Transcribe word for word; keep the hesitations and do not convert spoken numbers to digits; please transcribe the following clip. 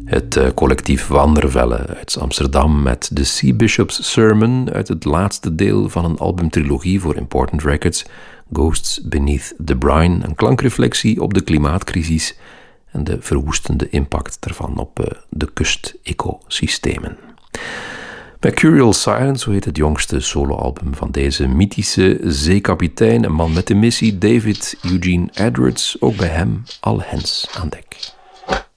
Het uh, collectief Wandervelle uit Amsterdam met The Sea Bishop's Sermon uit het laatste deel van een albumtrilogie voor Important Records, Ghosts Beneath the Brine, een klankreflectie op de klimaatcrisis en de verwoestende impact daarvan op uh, de kust-ecosystemen. Mercurial Silence, zo heet het jongste soloalbum van deze mythische zeekapitein, een man met de missie, David Eugene Edwards, ook bij hem al hens aan dek.